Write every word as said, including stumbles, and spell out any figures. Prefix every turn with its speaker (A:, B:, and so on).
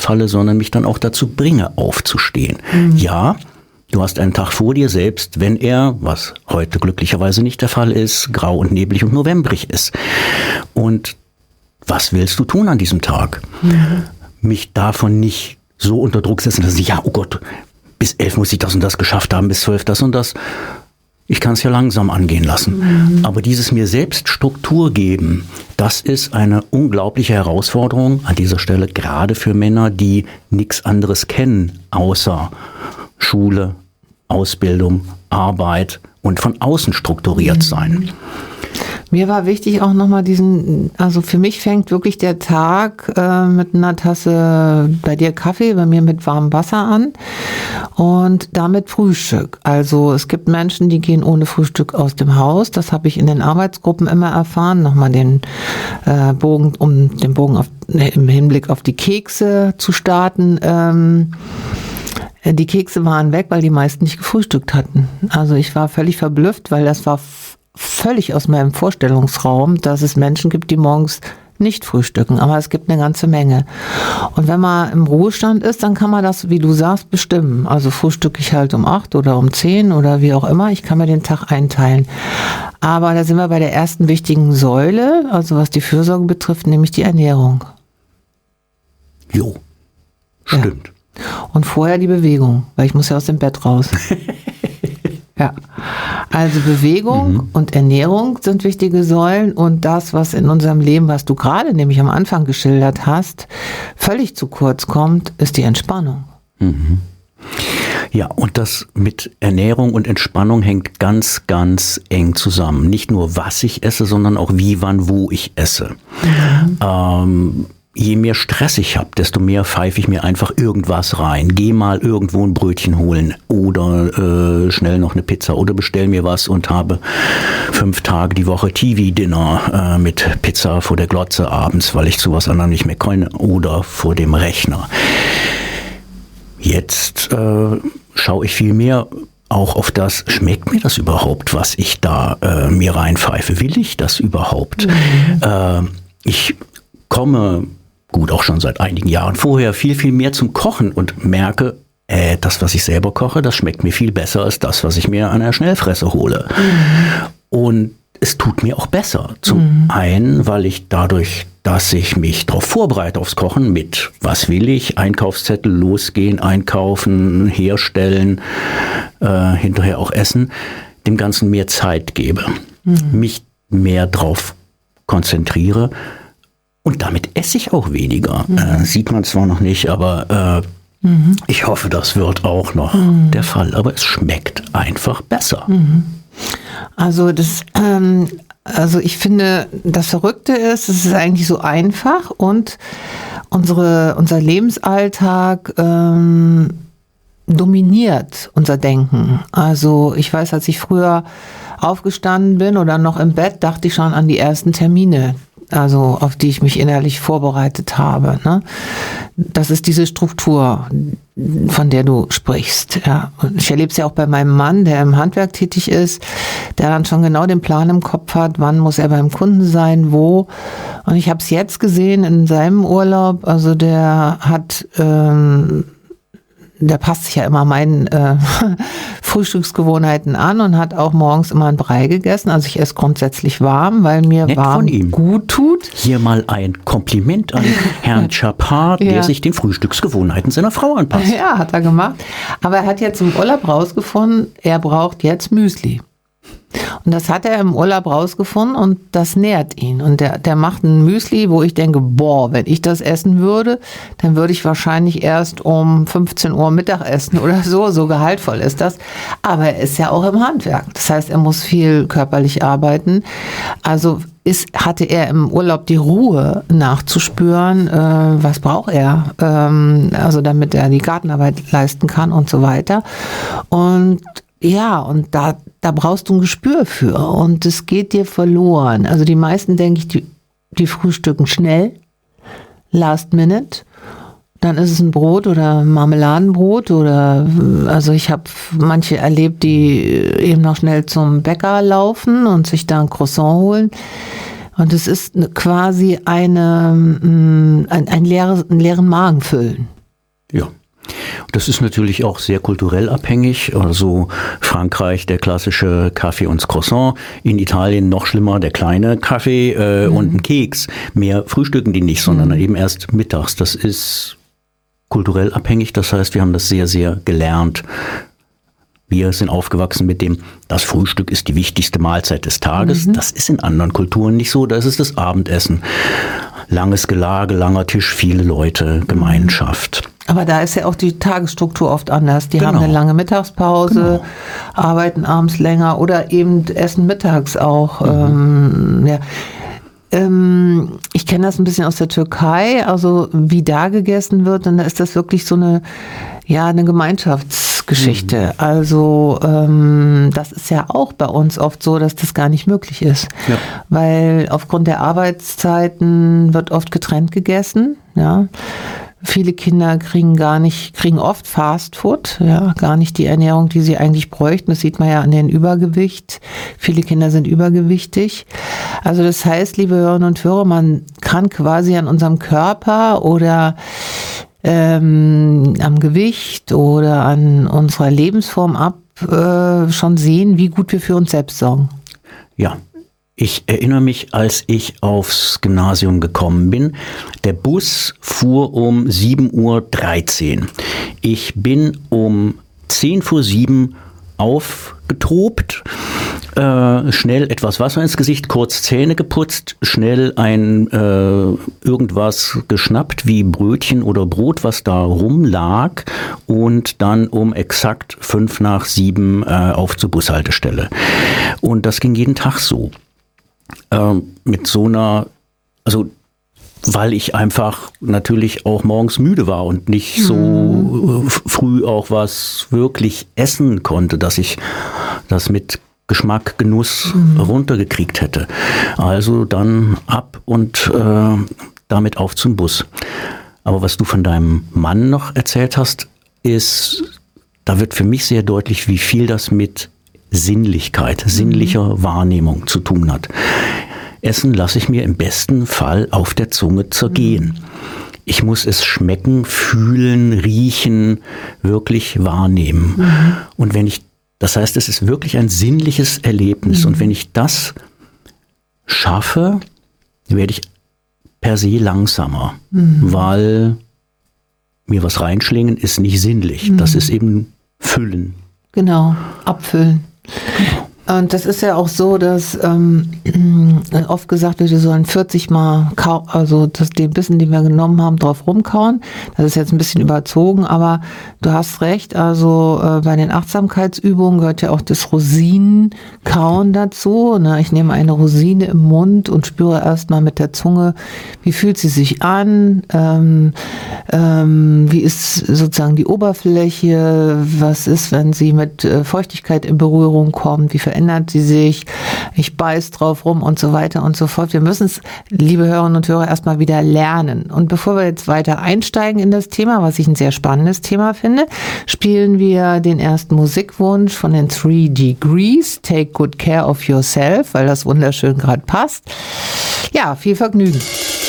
A: runterfalle, sondern mich dann auch dazu bringe, aufzustehen. Mhm. Ja, du hast einen Tag vor dir, selbst wenn er, was heute glücklicherweise nicht der Fall ist, grau und neblig und novembrig ist. Und was willst du tun an diesem Tag? Mhm. Mich davon nicht so unter Druck setzen, dass ich, ja, oh Gott, bis elf muss ich das und das geschafft haben, bis zwölf das und das. Ich kann es ja langsam angehen lassen. Mhm. Aber dieses mir selbst Struktur geben, das ist eine unglaubliche Herausforderung an dieser Stelle, gerade für Männer, die nichts anderes kennen, außer Schule, Ausbildung, Arbeit und von außen strukturiert sein.
B: Mir war wichtig auch nochmal diesen, also für mich fängt wirklich der Tag äh, mit einer Tasse, bei dir Kaffee, bei mir mit warmem Wasser an und damit Frühstück. Also es gibt Menschen, die gehen ohne Frühstück aus dem Haus. Das habe ich in den Arbeitsgruppen immer erfahren. Nochmal den äh, Bogen, um den Bogen auf, ne, im Hinblick auf die Kekse zu starten. Ähm, die Kekse waren weg, weil die meisten nicht gefrühstückt hatten. Also ich war völlig verblüfft, weil das war völlig aus meinem Vorstellungsraum, dass es Menschen gibt, die morgens nicht frühstücken, aber es gibt eine ganze Menge. Und wenn man im Ruhestand ist, dann kann man das, wie du sagst, bestimmen. Also frühstücke ich halt um acht oder um zehn oder wie auch immer. Ich kann mir den Tag einteilen. Aber da sind wir bei der ersten wichtigen Säule, also was die Fürsorge betrifft, nämlich die Ernährung.
A: Jo, stimmt.
B: Ja. Und vorher die Bewegung, weil ich muss ja aus dem Bett raus. Ja, also Bewegung mhm. und Ernährung sind wichtige Säulen und das, was in unserem Leben, was du gerade nämlich am Anfang geschildert hast, völlig zu kurz kommt, ist die Entspannung.
A: Mhm. Ja, und das mit Ernährung und Entspannung hängt ganz, ganz eng zusammen. Nicht nur, was ich esse, sondern auch wie, wann, wo ich esse. Mhm. Ähm, Je mehr Stress ich habe, desto mehr pfeife ich mir einfach irgendwas rein. Geh mal irgendwo ein Brötchen holen oder äh, schnell noch eine Pizza oder bestell mir was und habe fünf Tage die Woche T V-Dinner äh, mit Pizza vor der Glotze abends, weil ich zu was anderem nicht mehr kann oder vor dem Rechner. Jetzt äh, schaue ich viel mehr auch auf das, schmeckt mir das überhaupt, was ich da äh, mir reinpfeife? Will ich das überhaupt? Mhm. Äh, ich komme gut, auch schon seit einigen Jahren vorher viel, viel mehr zum Kochen und merke, äh, das, was ich selber koche, das schmeckt mir viel besser als das, was ich mir an der Schnellfresse hole. Mhm. Und es tut mir auch besser. Zum mhm. einen, weil ich dadurch, dass ich mich darauf vorbereite aufs Kochen mit, was will ich, Einkaufszettel, losgehen, einkaufen, herstellen, äh, hinterher auch essen, dem Ganzen mehr Zeit gebe, mhm. mich mehr drauf konzentriere. Und damit esse ich auch weniger. Mhm. Äh, sieht man zwar noch nicht, aber äh, mhm. ich hoffe, das wird auch noch mhm. der Fall. Aber es schmeckt einfach besser.
B: Mhm. Also das, ähm, also ich finde, das Verrückte ist, es ist eigentlich so einfach und unsere, unser Lebensalltag ähm, dominiert unser Denken. Also ich weiß, als ich früher aufgestanden bin oder noch im Bett, dachte ich schon an die ersten Termine, also auf die ich mich innerlich vorbereitet habe. Ne? Das ist diese Struktur, von der du sprichst. Ja. Und ich erlebe es ja auch bei meinem Mann, der im Handwerk tätig ist, der dann schon genau den Plan im Kopf hat, wann muss er beim Kunden sein, wo. Und ich habe es jetzt gesehen in seinem Urlaub, also der hat... Ähm, der passt sich ja immer meinen äh, Frühstücksgewohnheiten an und hat auch morgens immer ein Brei gegessen. Also ich esse grundsätzlich warm, weil mir
A: Nett
B: warm gut tut.
A: Hier mal ein Kompliment an Herrn Chapard, ja. der sich den Frühstücksgewohnheiten seiner Frau anpasst.
B: Ja, hat er gemacht. Aber er hat jetzt im Urlaub rausgefunden, er braucht jetzt Müsli. Und das hat er im Urlaub rausgefunden und das nährt ihn. Und der, der macht ein Müsli, wo ich denke, boah, wenn ich das essen würde, dann würde ich wahrscheinlich erst um fünfzehn Uhr Mittag essen oder so. So gehaltvoll ist das. Aber er ist ja auch im Handwerk. Das heißt, er muss viel körperlich arbeiten. Also ist, hatte er im Urlaub die Ruhe nachzuspüren, äh, was braucht er, ähm, also damit er die Gartenarbeit leisten kann und so weiter. Und ja, und da, da brauchst du ein Gespür für und es geht dir verloren. Also die meisten, denke ich, die, die frühstücken schnell, last minute. Dann ist es ein Brot oder Marmeladenbrot oder, also ich habe manche erlebt, die eben noch schnell zum Bäcker laufen und sich da ein Croissant holen. Und es ist quasi eine, ein, ein, leeres, einen leeren Magen füllen.
A: Ja. Das ist natürlich auch sehr kulturell abhängig. Also Frankreich, der klassische Kaffee und Croissant. In Italien noch schlimmer, der kleine Kaffee äh, mhm. und ein Keks. Mehr frühstücken die nicht, sondern mhm. eben erst mittags. Das ist kulturell abhängig. Das heißt, wir haben das sehr, sehr gelernt. Wir sind aufgewachsen mit dem, das Frühstück ist die wichtigste Mahlzeit des Tages. Mhm. Das ist in anderen Kulturen nicht so. Das ist das Abendessen. Langes Gelage, langer Tisch, viele Leute, Gemeinschaft.
B: Aber da ist ja auch die Tagesstruktur oft anders. Die
A: genau.
B: haben eine lange Mittagspause,
A: genau.
B: arbeiten abends länger oder eben essen mittags auch. Mhm. Ähm, ja. ähm, ich kenne das ein bisschen aus der Türkei, also wie da gegessen wird. Und da ist das wirklich so eine, ja, eine Gemeinschaftsgeschichte. Mhm. Also ähm, das ist ja auch bei uns oft so, dass das gar nicht möglich ist. Ja. Weil aufgrund der Arbeitszeiten wird oft getrennt gegessen, ja. Viele Kinder kriegen gar nicht, kriegen oft Fast Food, ja, gar nicht die Ernährung, die sie eigentlich bräuchten. Das sieht man ja an den Übergewicht. Viele Kinder sind übergewichtig. Also das heißt, liebe Hörerinnen und Hörer, man kann quasi an unserem Körper oder ähm, am Gewicht oder an unserer Lebensform ab äh, schon sehen, wie gut wir für uns selbst sorgen.
A: Ja. Ich erinnere mich, als ich aufs Gymnasium gekommen bin, der Bus fuhr um sieben Uhr dreizehn. Ich bin um zehn vor sieben aufgetobt, äh, schnell etwas Wasser ins Gesicht, kurz Zähne geputzt, schnell ein äh, irgendwas geschnappt wie Brötchen oder Brot, was da rumlag, und dann um exakt fünf nach sieben äh, auf zur Bushaltestelle. Und das ging jeden Tag so. Ähm, mit so einer, also weil ich einfach natürlich auch morgens müde war und nicht so mhm. f- früh auch was wirklich essen konnte, dass ich das mit Geschmack, Genuss mhm. runtergekriegt hätte. Also dann ab und äh, damit auf zum Bus. Aber was du von deinem Mann noch erzählt hast, ist, da wird für mich sehr deutlich, wie viel das mit Sinnlichkeit, mhm. sinnlicher Wahrnehmung zu tun hat. Essen lasse ich mir im besten Fall auf der Zunge zergehen. Mhm. Ich muss es schmecken, fühlen, riechen, wirklich wahrnehmen. Mhm. Und wenn ich, das heißt, es ist wirklich ein sinnliches Erlebnis. Mhm. Und wenn ich das schaffe, werde ich per se langsamer, mhm. weil mir was reinschlingen ist nicht sinnlich. Mhm. Das ist eben Füllen.
B: Genau, abfüllen. Und das ist ja auch so, dass ähm, oft gesagt wird, wir sollen vierzig Mal, kau- also das, den Bissen, den wir genommen haben, drauf rumkauen. Das ist jetzt ein bisschen überzogen, aber du hast recht. Also äh, bei den Achtsamkeitsübungen gehört ja auch das Rosinenkauen dazu. Ne? Ich nehme eine Rosine im Mund und spüre erstmal mit der Zunge, wie fühlt sie sich an, ähm, ähm, wie ist sozusagen die Oberfläche, was ist, wenn sie mit äh, Feuchtigkeit in Berührung kommt, wie verändert sie sich, ich beiß drauf rum und so weiter und so fort. Wir müssen es, liebe Hörerinnen und Hörer, erstmal wieder lernen. Und bevor wir jetzt weiter einsteigen in das Thema, was ich ein sehr spannendes Thema finde, spielen wir den ersten Musikwunsch von den Three Degrees, Take Good Care of Yourself, weil das wunderschön gerade passt. Ja, viel Vergnügen.